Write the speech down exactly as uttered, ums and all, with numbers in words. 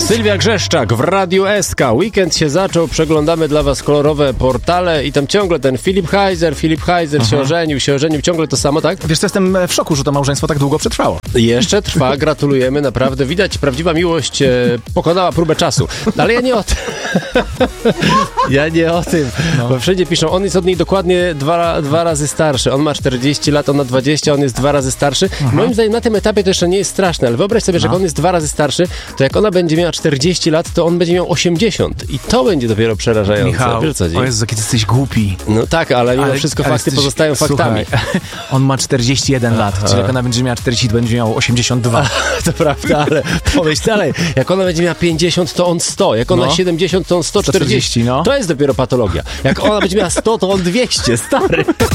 Sylwia Grzeszczak w Radiu S K. Weekend się zaczął, przeglądamy dla was kolorowe portale i tam ciągle ten Filip Heiser, Filip Heiser Aha. się ożenił, się ożenił, ciągle to samo, tak? Wiesz co, jestem w szoku, że to małżeństwo tak długo przetrwało. Jeszcze trwa, gratulujemy, naprawdę. Widać, prawdziwa miłość e, pokonała próbę czasu. Ale ja nie o tym. ja nie o tym, no. Bo wszędzie piszą, on jest od niej dokładnie dwa, dwa razy starszy. On ma czterdzieści lat, ona dwadzieścia, on jest dwa razy starszy. Aha. Moim zdaniem na tym etapie to jeszcze nie jest straszne, ale wyobraź sobie, że no. jak on jest dwa razy starszy, to jak ona będzie miała czterdzieści lat, to on będzie miał osiemdziesiąt. I to będzie dopiero przerażające. Michał, Wiesz, co o Jezu, jaki ty jesteś głupi. No tak, ale mimo ale, wszystko ale fakty jesteś, pozostają faktami. Słuchaj, on ma czterdzieści jeden lat, czyli jak ona będzie miała czterdzieści, to będzie miał osiemdziesiąt dwa. To prawda, ale pomyśl dalej. Jak ona będzie miała pięćdziesiąt, to on sto. Jak ona no. siedemdziesiąt, to on sto czterdzieści. sto czterdzieści, no. To jest dopiero patologia. Jak ona będzie miała sto, to on dwieście. Stary.